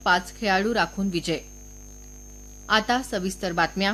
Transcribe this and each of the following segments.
5 खेळाडू राखून विजय। आता सविस्तर बातम्या।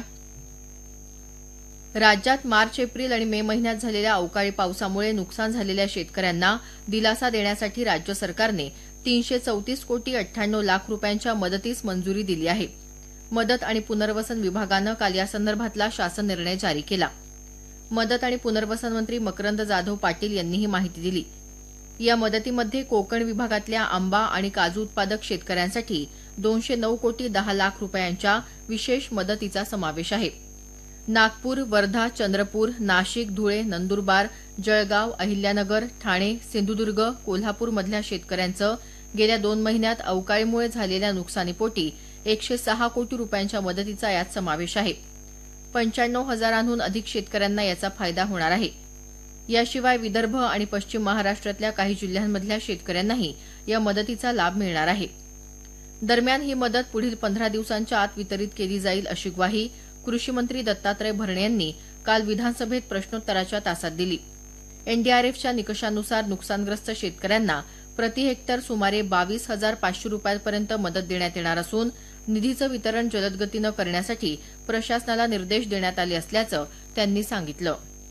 राज्यात मार्च, एप्रिल आणि मे महिन्यात झालेल्या अवकाळी पावसामुळे नुकसान झालेल्या शेतकऱ्यांना दिलासा देण्यासाठी राज्य सरकारने 334 कोटी 98 लाख रुपयांच्या मदतीस मंजुरी दिली आहे। मदत आणि पुनर्वसन विभागानं काल यासंदर्भातला शासन निर्णय जारी केला। मदत आणि पुनर्वसन मंत्री मकरंद जाधव पाटील यांनी ही माहिती दिली। या मदतीमध्ये कोकण विभागातल्या आंबा आणि काजू उत्पादक शेतकऱ्यांसाठी 209 कोटी 10 लाख रुपयांच्या विशेष मदतीचा समावेश आहे। नागपूर, वर्धा, चंद्रपूर, नाशिक, धुळे, नंदुरबार, जळगाव, अहिल्यानगर, ठाणे, सिंधुदुर्ग, कोल्हापूरमधल्या शेतकऱ्यांचं गेल्या 2 महिन्यात अवकाळीमुळे झालेल्या नुकसानीपोटी 106 कोटी रुपयांच्या मदतीचा यात समावेश आहे। 95 हजारांहून अधिक शेतकऱ्यांना याचा फायदा होणार आहे। याशिवाय विदर्भ आणि पश्चिम महाराष्ट्रातल्या काही जिल्ह्यांमधल्या शेतकऱ्यांनाही या मदतीचा लाभ मिळणार आहे। दरम्यान ही मदत पुढील 15 दिवसांच्या आत वितरित केली जाईल अशी ग्वाही कृषी मंत्री दत्तात्रय भरणे यांनी काल विधानसभेत प्रश्नोत्तराच्या तासात दिली। एनडीआरएफच्या निकषानुसार नुकसानग्रस्त शेतकऱ्यांना प्रति हेक्टर सुमारे 22,500 रुपयांपर्यंत मदत देण्यात येणार असून निधीचं वितरण जलद गतीनं करण्यासाठी प्रशासनाला निर्देश देण्यात आले असल्याचं त्यांनी सांगितलं।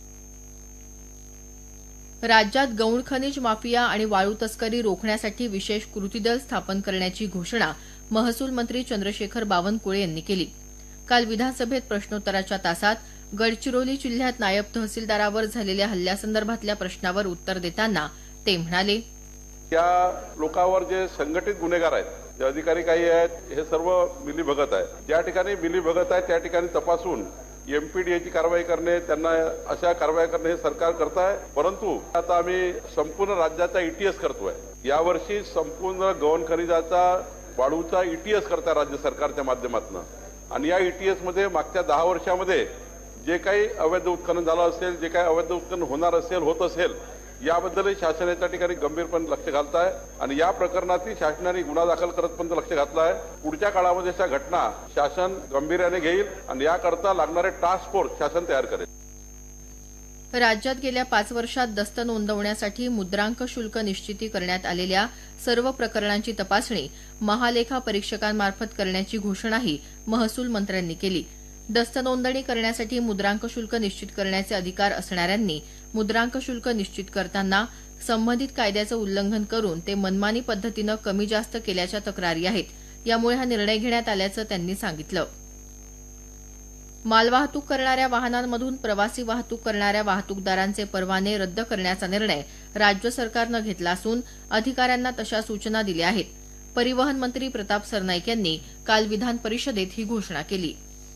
राज्यात गौण खनिज माफिया आणि वाळू तस्करी रोखण्यासाठी विशेष कृती दल स्थापन करण्याची घोषणा महसूल मंत्री चंद्रशेखर बावनकुळे यांनी केली। काल विधानसभेत प्रश्नोत्तराच्या तासात गडचिरोली जिल्ह्यात नायब तहसीलदारावर झालेल्या हल्ल्यासंदर्भातल्या प्रश्नावर उत्तर देताना ते म्हणाले, त्या लोकांवर जे संघटित गुन्हेगार आहेत, जे अधिकारी काही आहेत, हे सर्व मिलीभगत आहे। ज्या ठिकाणी मिलीभगत आहे त्या ठिकाणी तपासून एमपीडीएची कारवाई करणे, त्यांना अशा कारवाई करणे हे सरकार करत आहे। परंतु आता आम्ही संपूर्ण राज्याचा ईटीएस करतोय। यावर्षी संपूर्ण गौण खनिजाचा वाळूचा ईटीएस करता राज्य सरकारच्या माध्यमातून आणि या ईटीएस मध्ये मागच्या 10 वर्षामध्ये जे काही अवैध उत्खनन झालं असेल, जे काही अवैध उत्खनन होणार असेल, होत असेल, याबद्दल शासन या ठिकाणी गंभीरपणे लक्ष घालत आहे आणि या प्रकरणातील शासनाने गुन्हा दाखल करत पण लक्ष घातलं आहे। पुढच्या काळामध्ये अशा घटना शासन गांभीर्याने घेईल आणि याकरता लागणारे टास्क फोर्स शासन तयार करेल। राज्यात गेल्या 5 वर्षात दस्त नोंदवण्यासाठी मुद्रांक शुल्क निश्चिती करण्यात आलेल्या सर्व प्रकरणांची तपासणी महालेखा परीक्षकांमार्फत करण्याची घोषणाही महसूल मंत्र्यांनी केली। दस्त नोंदणी करण्यासाठी मुद्रांक शुल्क निश्चित करण्याचे अधिकार असणाऱ्यांनी मुद्रांक शुल्क निश्चित करताना संबंधित कायद्याचं उल्लंघन करून ते मनमानी पद्धतीनं कमी जास्त केल्याच्या तक्रारी आहेत। यामुळे हा निर्णय घेण्यात आल्याचं त्यांनी सांगितलं। मालवाहतूक करणाऱ्या वाहनांमधून प्रवासी वाहतूक करणाऱ्या वाहतूकदारांचे परवाने रद्द करण्याचा निर्णय राज्य सरकारनं घेतला असून अधिकाऱ्यांना तशा सूचना दिल्या आहेत। परिवहन मंत्री प्रताप सरनाईक यांनी काल विधान परिषदेत ही घोषणा केली।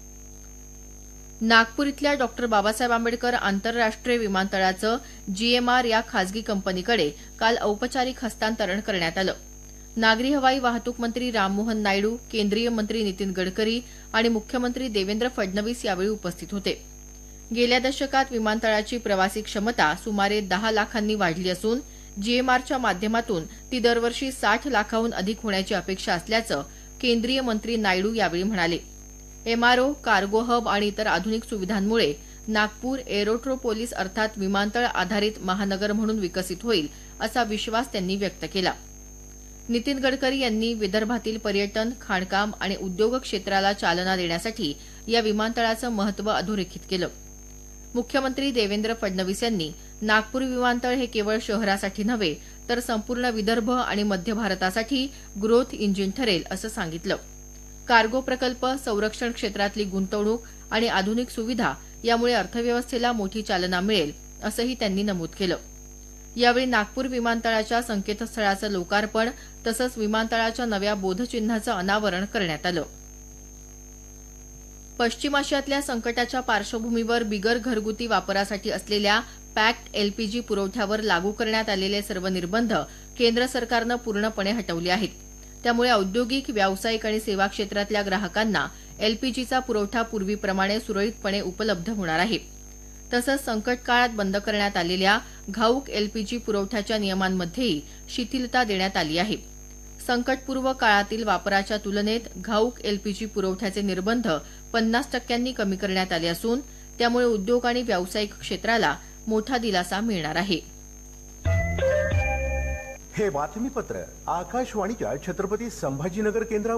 नागपूर इथल्या डॉ. बाबासाहेब आंबेडकर आंतरराष्ट्रीय विमानतळाचं जीएमआर या खासगी कंपनीकडे काल औपचारिक हस्तांतरण करण्यात आलं। नागरी हवाई वाहतूक मंत्री राममोहन नायडू, केंद्रीय मंत्री नितीन गडकरी आणि मुख्यमंत्री देवेंद्र फडणवीस यावेळी उपस्थित होते। गेल्या दशकात विमानतळाची प्रवासी क्षमता सुमारे 10 लाखांनी वाढली असून जीएमआरच्या माध्यमातून ती दरवर्षी 60 लाखांहून अधिक होण्याची अपेक्षा असल्याचं केंद्रीय मंत्री नायडू यावेळी म्हणाले। एमआरओ, कार्गो हब आणि इतर आधुनिक सुविधांमुळे नागपूर एरोट्रोपोलिस अर्थात विमानतळ आधारित महानगर म्हणून विकसित होईल असा विश्वास त्यांनी व्यक्त केला। नितीन गडकरी यांनी विदर्भातील पर्यटन, खाणकाम आणि उद्योग क्षेत्राला चालना देण्यासाठी या विमानतळाचं महत्त्व अधोरेखित केलं। मुख्यमंत्री देवेंद्र फडणवीस यांनी नागपूर विमानतळ हे केवळ शहरासाठी नव्हे तर संपूर्ण विदर्भ आणि मध्य भारतासाठी ग्रोथ इंजिन ठरेल असं सांगितलं। कार्गो प्रकल्प, संरक्षण क्षेत्रातली गुंतवणूक आणि आधुनिक सुविधा यामुळे अर्थव्यवस्थेला मोठी चालना मिळेल असंही त्यांनी नमूद केलं। यावेळी नागपूर विमानतळाच्या संकेतस्थळाचं लोकार्पण तसंच विमानतळाच्या नव्या बोधचिन्हाचं अनावरण करण्यात आलं। पश्चिम आशियातल्या संकटाच्या पार्श्वभूमीवर बिगर घरगुती वापरासाठी असलेल्या पॅक्ड एलपीजी पुरवठ्यावर लागू करण्यात आलेले सर्व निर्बंध केंद्र सरकारनं पूर्णपणे हटवले आहेत। त्यामुळे औद्योगिक, व्यावसायिक आणि सेवा क्षेत्रातल्या ग्राहकांना एलपीजीचा पुरवठा पूर्वीप्रमाणे सुरळीतपणे उपलब्ध होणार आहे। तसंच संकट काळात बंद करण्यात आलेल्या घाऊक एलपीजी पुरवठ्याच्या नियमांमध्येही शिथिलता देण्यात आली आहे। संकटपूर्व काळातील वापराच्या तुलनेत घाऊक एलपीजी पुरवठ्याचे निर्बंध 50% कमी करण्यात आले असून त्यामुळे उद्योग आणि व्यावसायिक क्षेत्राला मोठा दिलासा मिळणार आहे। हे बातमीपत्र आकाशवाणीच्या छत्रपती संभाजीनगर केंद्रावर